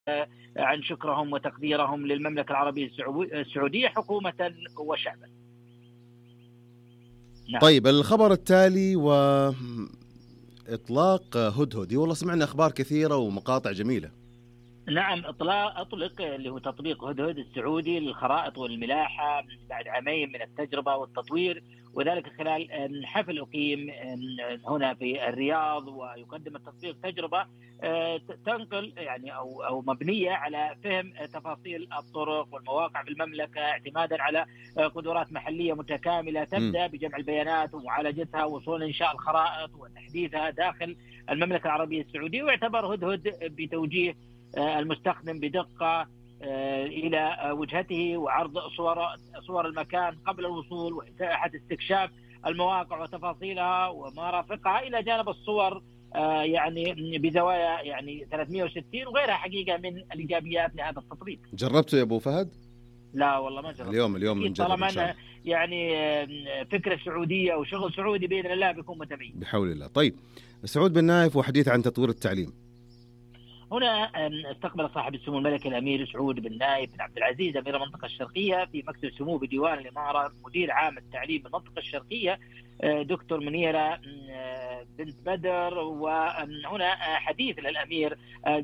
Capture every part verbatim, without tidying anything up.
عن شكرهم وتقديرهم للمملكة العربية السعودية حكومة وشعبا. نعم. طيب الخبر التالي وإطلاق هدهد، والله سمعنا أخبار كثيرة ومقاطع جميلة. نعم، اطلاق اطلق اللي هو تطبيق هدهد السعودي للخرائط والملاحه بعد عامين من التجربه والتطوير، وذلك خلال حفل اقيم هنا في الرياض. ويقدم التطبيق تجربه تنقل يعني او او مبنيه على فهم تفاصيل الطرق والمواقع في المملكه اعتمادا على قدرات محليه متكامله تبدا بجمع البيانات ومعالجتها وصولا انشاء الخرائط وتحديثها داخل المملكه العربيه السعوديه. ويعتبر هدهد بتوجيه المستخدم بدقة إلى وجهته وعرض صور صور المكان قبل الوصول وإتاحة استكشاف المواقع وتفاصيلها وما رافقها، إلى جانب الصور يعني بزوايا يعني ثلاثمئة وستين وغيرها حقيقة من الإيجابيات لهذا التطبيق. جربته يا أبو فهد؟ لا والله ما جربت. اليوم اليوم نجرب طالما أنا يعني فكرة سعودية وشغل سعودي بإذن الله بيكون متميز بحول الله. طيب سعود بن نايف، وحديث عن تطوير التعليم. هنا استقبل صاحب السمو الملكي الأمير سعود بن نايف بن عبد العزيز أمير المنطقة الشرقية في مكتب سمو بديوان الإمارة مدير عام التعليم بالمنطقة الشرقية دكتور منيرة بنت بدر. وهنا حديث للأمير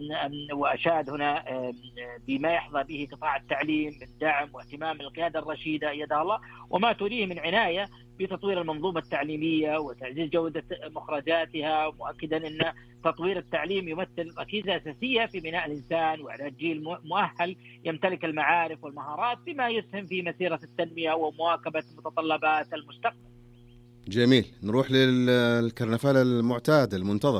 وأشاد هنا بما يحظى به قطاع التعليم من دعم واهتمام القيادة الرشيدة يدها الله، وما تريه من عناية بتطوير المنظومة التعليمية وتعزيز جودة مخرجاتها، مؤكدا أن تطوير التعليم يمثل ركيزة أساسية في بناء الإنسان وإعداد جيل مؤهل يمتلك المعارف والمهارات بما يسهم في مسيرة التنمية ومواكبة متطلبات المستقبل. جميل، نروح للكرنفال المعتاد المنتظر.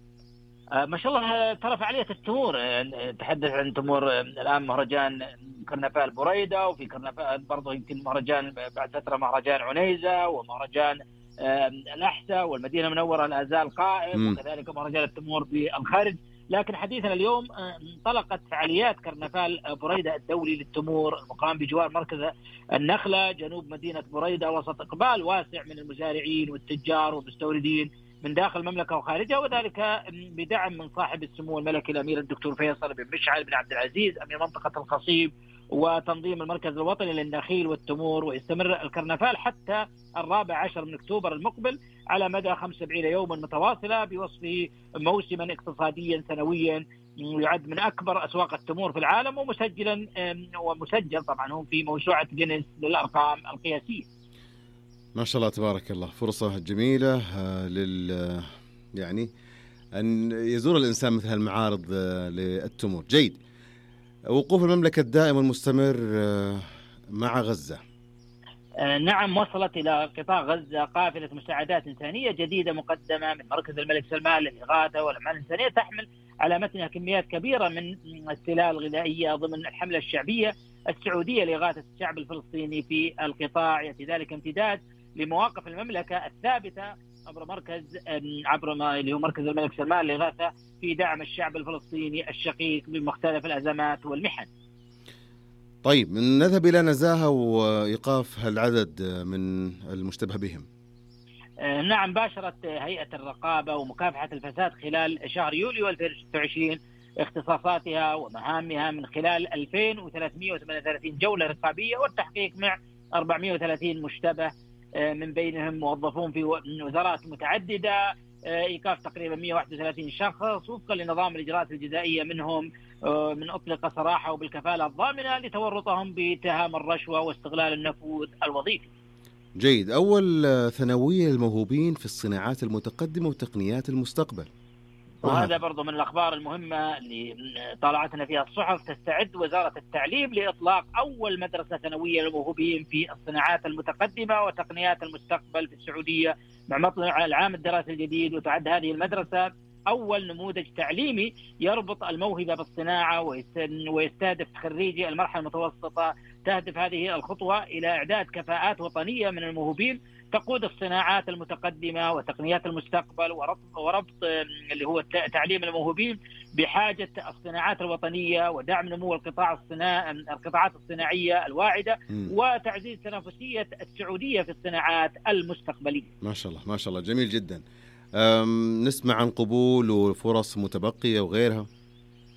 آه ما شاء الله ترى فعالية التمور، تحدث عن تمور الآن مهرجان كرنفال بريدة، وفي كرنفال برضه يمكن مهرجان بعد فترة مهرجان عنيزة ومهرجان الأحساء والمدينة المنورة لا زال قائم، م. وكذلك مهرجان التمور بالخارج. لكن حديثنا اليوم انطلقت فعاليات كرنفال بريدة الدولي للتمور المقام بجوار مركز النخلة جنوب مدينة بريدة، وسط إقبال واسع من المزارعين والتجار والمستوردين من داخل المملكة وخارجها، وذلك بدعم من صاحب السمو الملكي الأمير الدكتور فيصل بن مشعل بن عبد العزيز أمير منطقة الخصيب وتنظيم المركز الوطني للنخيل والتمور. ويستمر الكرنفال حتى الرابع عشر من أكتوبر المقبل على مدى خمسة وسبعين يوما متواصلة بوصفه موسما اقتصاديا سنويا يعد من أكبر أسواق التمور في العالم، ومسجلا ومسجل طبعا هم في موسوعة جينيس للأرقام القياسية. ما شاء الله تبارك الله، فرصة جميلة لل يعني أن يزور الإنسان مثل هالمعارض للتمور. جيد. وقوف المملكة الدائم والمستمر مع غزة. نعم، وصلت إلى قطاع غزة قافلة مساعدات إنسانية جديدة مقدمة من مركز الملك سلمان للإغاثة والأعمال الإنسانية، تحمل على متنها كميات كبيرة من السلال الغذائية ضمن الحملة الشعبية السعودية لإغاثة الشعب الفلسطيني في القطاع. يأتي ذلك امتداد لمواقف المملكة الثابتة عبر مركز عبر ما اللي هو مركز الملك سلمان للإغاثة في دعم الشعب الفلسطيني الشقيق بمختلف الأزمات والمحن. طيب نذهب إلى نزاهة وإيقاف العدد من المشتبه بهم. نعم، باشرت هيئة الرقابة ومكافحة الفساد خلال شهر يوليو ألفين وستة وعشرين اختصاصاتها ومهامها من خلال ألفين وثلاثمئة وثمانية وثلاثين جولة رقابية والتحقيق مع أربعمئة وثلاثين مشتبه من بينهم موظفون في وزارات متعددة، إيقاف تقريبا مئة وواحد وثلاثين شخص وفقا لنظام الإجراءات الجزائية، منهم من أطلق سراحة وبالكفالة الضامنة لتورطهم باتهام الرشوة واستغلال النفوذ الوظيفي. جيد. أول ثانوية الموهوبين في الصناعات المتقدمة وتقنيات المستقبل، وهذا برضو من الأخبار المهمة اللي طالعتنا فيها الصحف. تستعد وزارة التعليم لإطلاق أول مدرسة ثانوية للموهوبين في الصناعات المتقدمة وتقنيات المستقبل في السعودية مع مطلع العام الدراسي الجديد. وتعد هذه المدرسة أول نموذج تعليمي يربط الموهبة بالصناعة ويستهدف خريجي المرحلة المتوسطة. تهدف هذه الخطوة إلى إعداد كفاءات وطنية من الموهوبين تقود الصناعات المتقدمة وتقنيات المستقبل، وربط, وربط اللي هو تعليم الموهوبين بحاجة الصناعات الوطنية ودعم نمو القطاع الصناع القطاعات الصناعية الواعدة م. وتعزيز تنافسية السعودية في الصناعات المستقبلية. ما شاء الله ما شاء الله، جميل جدا. نسمع عن قبول وفرص متبقية وغيرها.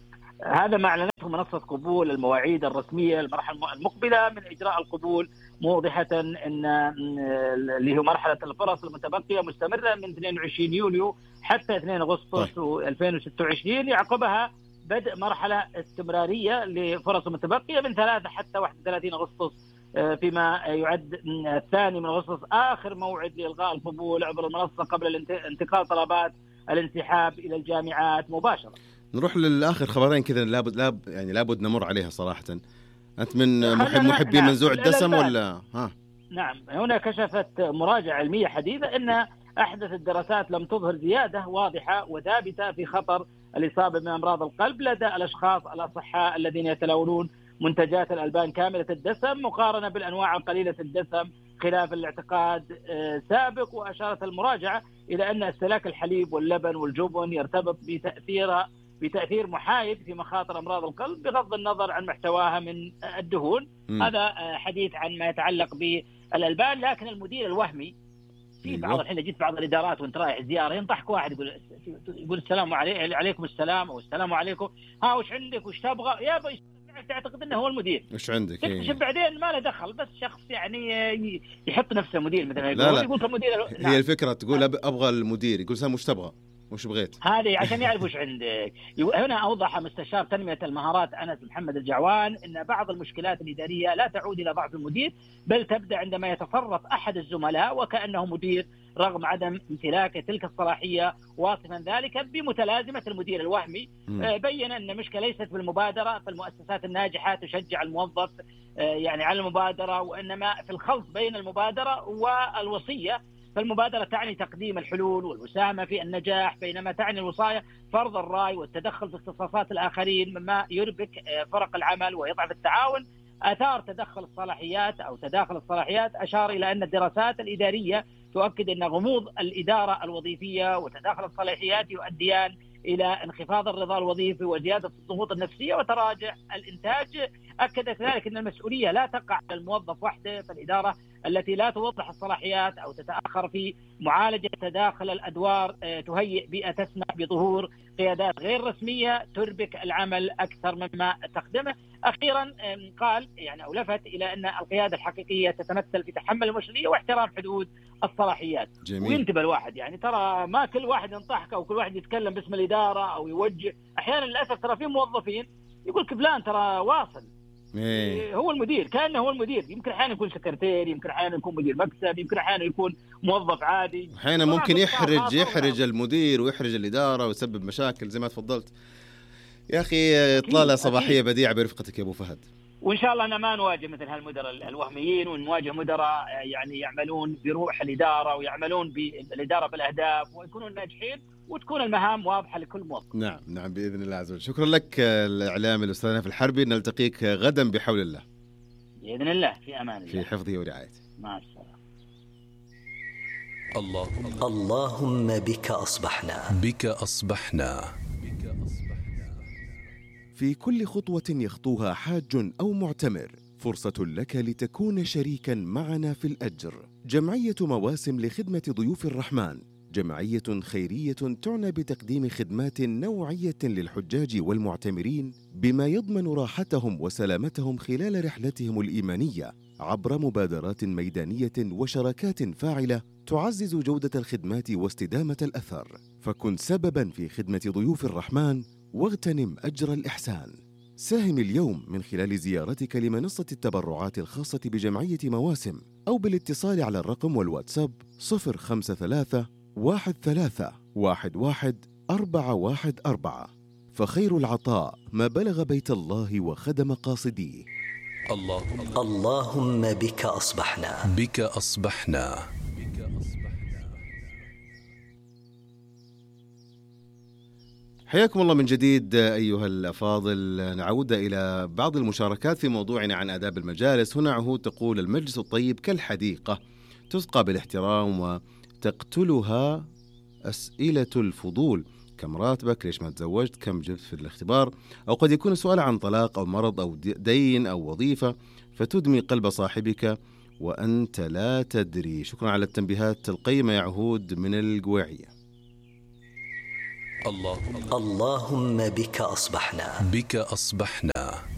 هذا ما أعلنته منصة قبول المواعيد الرسمية المرحلة المقبلة من إجراء القبول، موضحة أن اللي هي مرحلة الفرص المتبقية مستمرة من اثنين وعشرين يوليو حتى اثنين أغسطس ألفين وستة وعشرين، يعقبها بدء مرحلة استمرارية لفرص متبقية من ثلاثة حتى واحد وثلاثين أغسطس، فيما يعد الثاني من أغسطس آخر موعد لإلغاء القبول عبر المنصة قبل انتقال طلبات الانسحاب إلى الجامعات مباشرة. نروح للآخر خبرين كذا لابد لاب يعني لابد نمر عليها صراحة. أنت من محب محبي نعم. منزوع الدسم ولا ها؟ نعم، هنا كشفت مراجعة علمية حديثة أن أحدث الدراسات لم تظهر زيادة واضحة وثابتة في خطر الإصابة بأمراض القلب لدى الأشخاص الأصحاء الذين يتناولون منتجات الألبان كاملة الدسم مقارنة بالأنواع القليلة الدسم خلاف الاعتقاد سابق. وأشارت المراجعة إلى أن استهلاك الحليب واللبن والجبن يرتبط بتأثيرها بتأثير محايد في مخاطر أمراض القلب بغض النظر عن محتواها من الدهون. م. هذا حديث عن ما يتعلق بالألبان. لكن المدير الوهمي في بعض الحين جيت بعض الإدارات وانت رايح زيارة ينضحك واحد يقول يقول السلام علي عليكم السلام أو السلام عليكم، ها وش عندك وش تبغى يا بي، تعتقد انه هو المدير. وش عندك؟ تكتشف بعدين ما له دخل، بس شخص يعني يحط نفسه مدير مثلا يقول لا يقول كمدير. هي نعم. الفكرة تقول ابغى المدير يقول سام وش تبغى وش بغيت، هذه عشان يعرف وش عندك. هنا أوضح مستشار تنمية المهارات أنس محمد الجعوان أن بعض المشكلات الإدارية لا تعود إلى ضعف المدير بل تبدأ عندما يتصرف أحد الزملاء وكأنه مدير رغم عدم امتلاك تلك الصلاحية، واصفا ذلك بمتلازمة المدير الوهمي. م. بين أن المشكلة ليست بالمبادرة، فالمؤسسات الناجحة تشجع الموظف يعني على المبادرة، وإنما في الخلط بين المبادرة والوصية. فالمبادرة تعني تقديم الحلول والمساهمة في النجاح، بينما تعني الوصاية فرض الرأي والتدخل في اختصاصات الآخرين مما يربك فرق العمل ويضعف التعاون. آثار تدخل الصلاحيات أو تداخل الصلاحيات أشار إلى أن الدراسات الإدارية تؤكد أن غموض الإدارة الوظيفية وتداخل الصلاحيات يؤديان إلى انخفاض الرضا الوظيفي وزيادة الضغوط النفسية وتراجع الإنتاج. أكدت ذلك أن المسؤولية لا تقع على الموظف وحده، فالإدارة التي لا توضح الصلاحيات أو تتأخر في معالجة تداخل الأدوار تهيئ بيئة تسمح بظهور قيادات غير رسمية تربك العمل أكثر مما تخدمه. أخيرا قال يعني أو لفت إلى أن القيادة الحقيقية تتمثل في تحمل المسؤولية واحترام حدود الصلاحيات. جميل. وينتبه الواحد يعني ترى ما كل واحد ينطحك أو كل واحد يتكلم باسم الإدارة أو يوجه. أحيانا للأسف ترى في موظفين يقول فلان ترى واصل إيه. هو المدير، كأنه هو المدير. يمكن أحيانا يكون سكرتير، يمكن أحيانا يكون مدير مكتب، يمكن أحيانا يكون موظف عادي. أحيانا ممكن يحرج يحرج المدير ويحرج الإدارة ويسبب مشاكل زي ما تفضلت. يا أخي إطلالة صباحية بديعة برفقتك يا أبو فهد. وإن شاء الله أنا ما نواجه مثل هالمدراء الوهميين، ونواجه مدراء يعني يعملون بروح الإدارة ويعملون بالإدارة بالأهداف ويكونون ناجحين وتكون المهام واضحة لكل موظف. نعم نعم بإذن الله عز وجل. شكرا لك الإعلامي الأستاذ نايف الحربي. نلتقيك غدا بحول الله. بإذن الله في أمان الله. في حفظه ورعايته. مع السلامة. الله اللهم بك أصبحنا بك أصبحنا في كل خطوة يخطوها حاج أو معتمر فرصة لك لتكون شريكا معنا في الأجر. جمعية مواسم لخدمة ضيوف الرحمن جمعية خيرية تعنى بتقديم خدمات نوعية للحجاج والمعتمرين بما يضمن راحتهم وسلامتهم خلال رحلتهم الإيمانية عبر مبادرات ميدانية وشراكات فاعلة تعزز جودة الخدمات واستدامة الأثر. فكن سبباً في خدمة ضيوف الرحمن واغتنم أجر الإحسان. ساهم اليوم من خلال زيارتك لمنصة التبرعات الخاصة بجمعية مواسم أو بالاتصال على الرقم والواتساب صفر خمسة ثلاثة واحد ثلاثة واحد واحد أربعة واحد أربعة. فخير العطاء ما بلغ بيت الله وخدم قاصديه. الله اللهم بك أصبحنا بك أصبحنا. حياكم الله من جديد أيها الأفاضل. نعود إلى بعض المشاركات في موضوعنا عن آداب المجالس. هنا عهود تقول: المجلس الطيب كالحديقة تسقى بالاحترام وتقتلها أسئلة الفضول. كم راتبك؟ ليش ما تزوجت؟ كم جبت في الاختبار؟ أو قد يكون السؤال عن طلاق أو مرض أو دين أو وظيفة فتدمي قلب صاحبك وأنت لا تدري. شكرا على التنبيهات القيمة يا عهود من القويعية. اللهم اللهم بك أصبحنا بك أصبحنا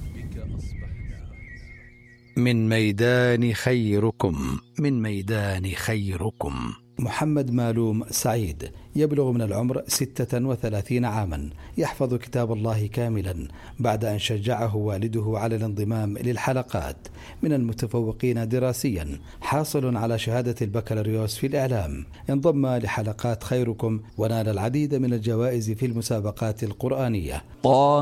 من ميدان خيركم من ميدان خيركم. محمد مالوم سعيد يبلغ من العمر ستة وثلاثين عاما، يحفظ كتاب الله كاملا بعد أن شجعه والده على الانضمام للحلقات، من المتفوقين دراسيا، حاصل على شهادة البكالوريوس في الإعلام. انضم لحلقات خيركم ونال العديد من الجوائز في المسابقات القرآنية.